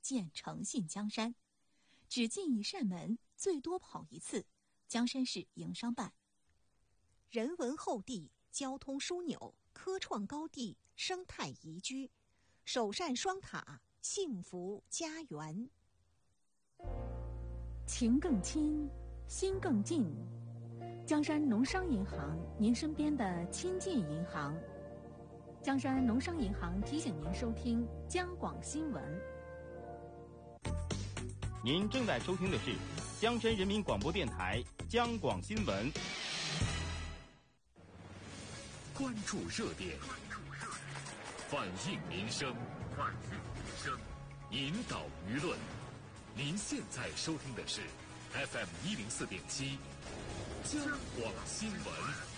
见诚信江山。只进一扇门，最多跑一次。江山市营商办。 人文厚地，交通枢纽，科创高地，生态宜居，首善双塔，幸福家园。 情更亲，心更近。江山农商银行，您身边的亲近银行。江山农商银行提醒您收听江广新闻。 您正在收听的是江山人民广播电台江广新闻。 关注热点，反映民生，引导舆论。您现在收听的是 FM104.7 江广新闻。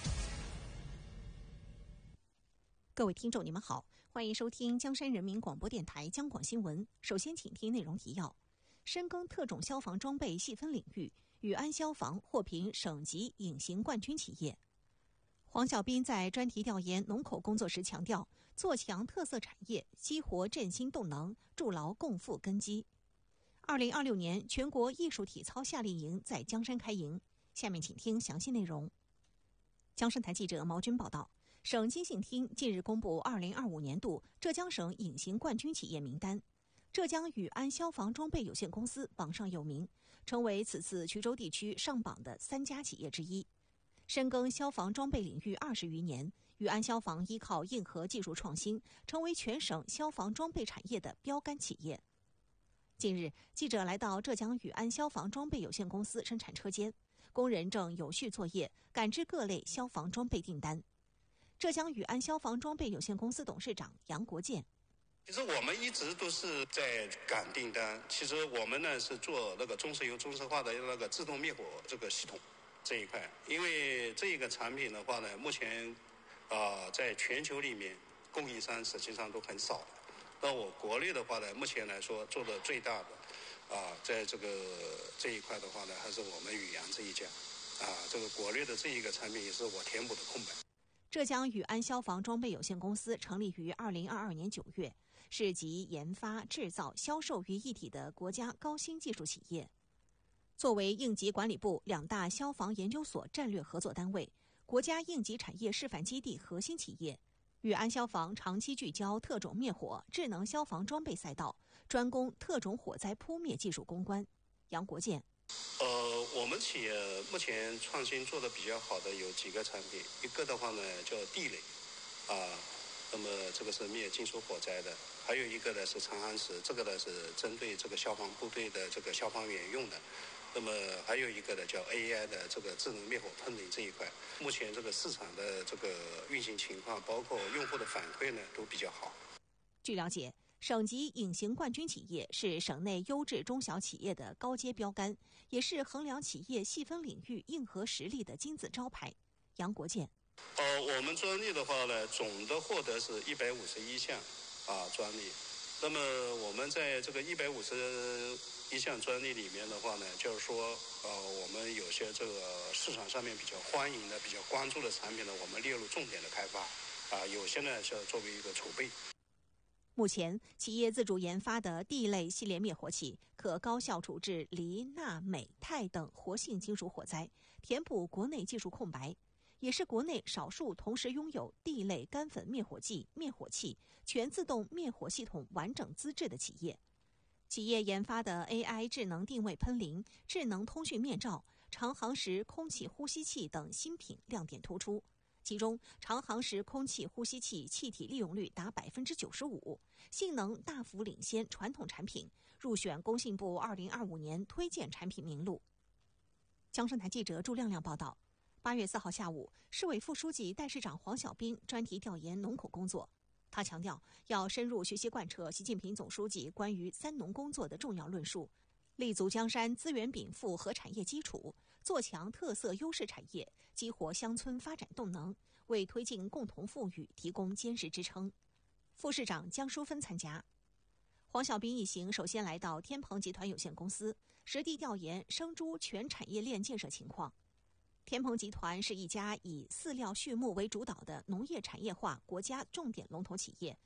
各位听众，你们好，欢迎收听江山人民广播电台江广新闻。首先，请听内容提要：深耕特种消防装备细分领域，禹安消防获评省级隐形冠军企业。黄小斌在专题调研农口工作时强调，做强特色产业，激活振兴动能，筑牢共富根基。2026年全国艺术体操夏令营在江山开营，下面请听详细内容。江山台记者毛军报道，省经信厅近日公布2025年度浙江省隐形冠军企业名单，浙江禹安消防装备有限公司榜上有名，成为此次衢州地区上榜的3家企业之一。深耕消防装备领域20余年，禹安消防依靠硬核技术创新，成为全省消防装备产业的标杆企业。近日，记者来到浙江禹安消防装备有限公司生产车间，工人正有序作业，感知各类消防装备订单。浙江禹安消防装备有限公司董事长杨国建： 其实我们一直都是在赶订单，其实我们呢是做那个中石油中石化的那个自动灭火这个系统这一块，因为这个产品的话呢，目前在全球里面供应商实际上都很少的。那我国内的话呢，目前来说做的最大的在这一块的话呢，还是我们禹阳这一家这个国内的这一个产品也是我填补的空白。 浙江禹安消防装备有限公司成立于2022年9月，是集研发、制造、销售于一体的国家高新技术企业。作为应急管理部2大消防研究所战略合作单位、国家应急产业示范基地核心企业，禹安消防长期聚焦特种灭火、智能消防装备赛道，专攻特种火灾扑灭技术攻关。杨国建： 我们企业目前创新做的比较好的有几个产品，一个的话呢叫地雷那么这个是灭金属火灾的，还有一个呢是长焊石，这个呢是针对这个消防部队的这个消防员用的。那么还有一个呢叫 AI 的这个智能灭火喷淋这一块，目前这个市场的这个运行情况，包括用户的反馈呢都比较好。 据了解，省级隐形冠军企业是省内优质中小企业的高阶标杆，也是衡量企业细分领域硬核实力的金字招牌。杨国建： 我们专利的话呢，总的获得是151项专利。那么我们在这个151项专利里面的话呢，就是说我们有些这个市场上面比较欢迎的、比较关注的产品呢，我们列入重点的开发有些呢是作为一个储备。 目前，企业自主研发的地类系列灭火器可高效处置锂、钠、镁、钛等活性金属火灾，填补国内技术空白，也是国内少数同时拥有地类干粉灭火剂、灭火器、全自动灭火系统完整资质的企业。企业研发的 AI 智能定位喷淋、智能通讯面罩、长航时空气呼吸器等新品亮点突出。其中，长航时空气呼吸器气体利用率达 95%， 性能大幅领先传统产品，入选工信部2025年推荐产品名录。江山台记者朱亮亮报道，8月4号下午，市委副书记、代市长黄小斌专题调研农口工作。他强调，要深入学习贯彻习近平总书记关于3农工作的重要论述，立足江山资源禀赋和产业基础，做强特色优势产业，激活乡村发展动能，为推进共同富裕提供坚实支撑。副市长江淑芬参加。黄小斌一行首先来到天鹏集团有限公司，实地调研生猪全产业链建设情况。天鹏集团是一家以饲料畜牧为主导的农业产业化国家重点龙头企业，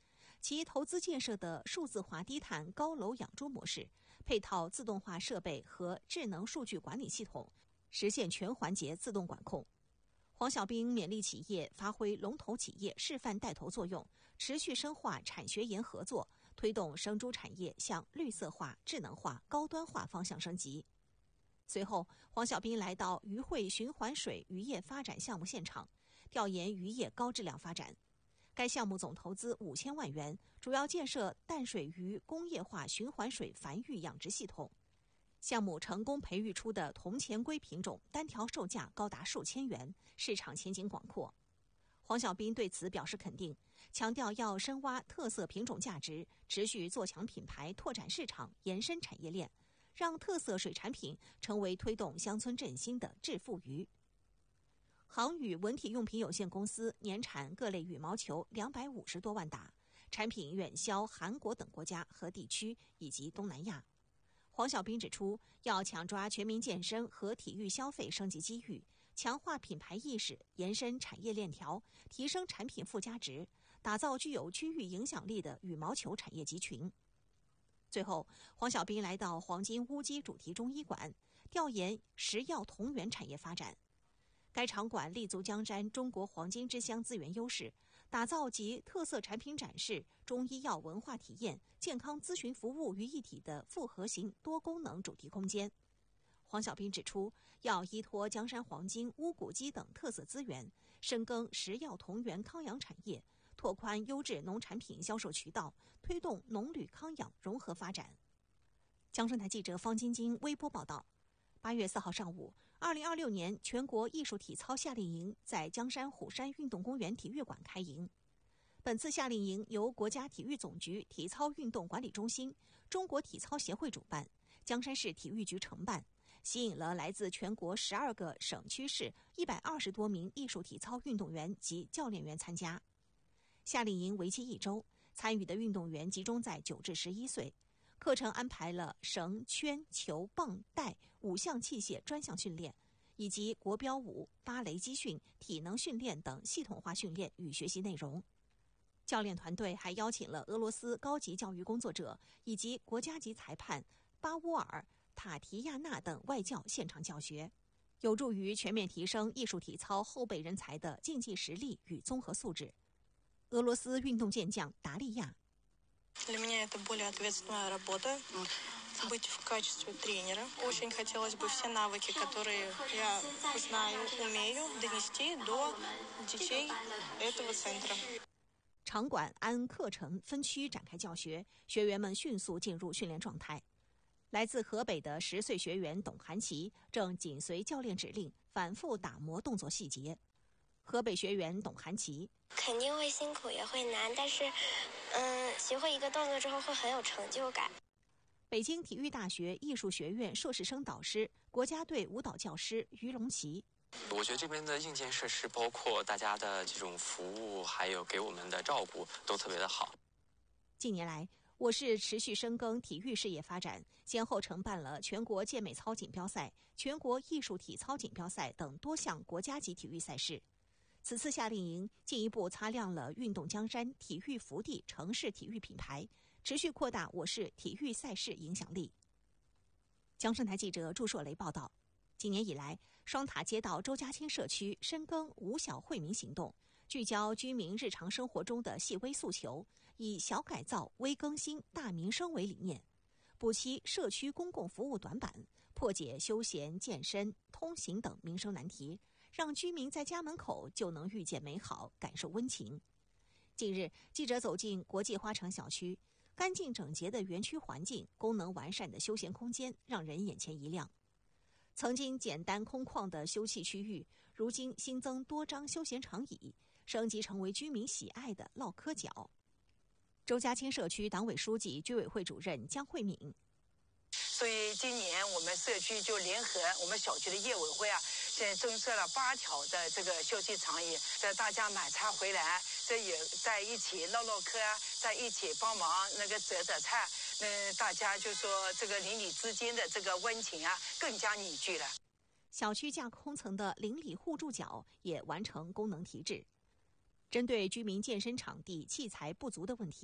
其投资建设的数字化低碳高楼养猪模式，配套自动化设备和智能数据管理系统，实现全环节自动管控。黄小兵勉励企业发挥龙头企业示范带头作用，持续深化产学研合作，推动生猪产业向绿色化、智能化、高端化方向升级。随后，黄小兵来到渔会循环水渔业发展项目现场，调研渔业高质量发展。该项目总投资5000万元，主要建设淡水鱼工业化循环水繁育养殖系统。项目成功培育出的铜钱龟品种单条售价高达数千元，市场前景广阔。黄小兵对此表示肯定，强调要深挖特色品种价值，持续做强品牌，拓展市场，延伸产业链，让特色水产品成为推动乡村振兴的致富鱼。航宇文体用品有限公司年产各类羽毛球250多万打，产品远销韩国等国家和地区以及东南亚。黄小兵指出，要抢抓全民健身和体育消费升级机遇，强化品牌意识，延伸产业链条，提升产品附加值，打造具有区域影响力的羽毛球产业集群。最后，黄小兵来到黄金乌鸡主题中医馆，调研食药同源产业发展。该场馆立足江山中国黄金之乡资源优势，打造集特色产品展示、中医药文化体验、健康咨询服务于一体的复合型多功能主题空间。黄小兵指出，要依托江山黄金、乌骨鸡等特色资源，深耕食药同源康养产业，拓宽优质农产品销售渠道，推动农旅康养融合发展。江山台记者方晶晶微播报道。8月4号上午，2026年全国艺术体操夏令营在江山虎山运动公园体育馆开营。本次夏令营由国家体育总局体操运动管理中心、中国体操协会主办，江山市体育局承办，吸引了来自全国12个省区市120多名艺术体操运动员及教练员参加。夏令营为期1周，参与的运动员集中在9至11岁。课程安排了绳、圈、球、棒、带5项器械专项训练，以及国标舞、芭蕾基训、体能训练等系统化训练与学习内容。教练团队还邀请了俄罗斯高级教育工作者以及国家级裁判巴乌尔、塔提亚娜等外教现场教学，有助于全面提升艺术体操后备人才的竞技实力与综合素质。俄罗斯运动健将达利亚。 Для меня это более ответственная работа. Быть в качестве тренера. Очень хотелось бы все навыки, которые я знаю, умею, донести до детей этого центра. 场馆按课程分区展开教学，学员们迅速进入训练状态。来自河北的10岁学员董涵琪正紧随教练指令，反复打磨动作细节。河北学员董涵琪： 肯定会辛苦，也会难，但是学会一个动作之后会很有成就感。 北京体育大学艺术学院硕士生导师、国家队舞蹈教师于龙奇。 我觉得这边的硬件设施，包括大家的这种服务，还有给我们的照顾，都特别的好。 近年来，我市持续深耕体育事业发展，先后承办了全国健美操锦标赛、全国艺术体操锦标赛等多项国家级体育赛事。此次夏令营进一步擦亮了运动江山、体育福地城市体育品牌，持续扩大我市体育赛事影响力。江山台记者祝硕雷报道。今年以来，双塔街道周家清社区深耕五小惠民行动，聚焦居民日常生活中的细微诉求，以小改造、微更新、大民生为理念，补齐社区公共服务短板，破解休闲、健身、通行等民生难题，让居民在家门口就能遇见美好，感受温情。近日，记者走进国际花城小区，干净整洁的园区环境，功能完善的休闲空间，让人眼前一亮。曾经简单空旷的休憩区域，如今新增多张休闲长椅，升级成为居民喜爱的唠嗑角。周家清社区党委书记、居委会主任江慧敏。 所以今年我们社区就联合我们小区的业委会现在增设了8条的这个休息长椅，这大家买菜回来，这也在一起唠唠嗑，在一起帮忙那个择菜，大家就说这个邻里之间的这个温情更加凝聚了。 小区架空层的邻里互助角也完成功能提质。针对居民健身场地器材不足的问题，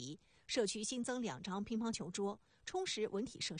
社区新增2张乒乓球桌，充实文体设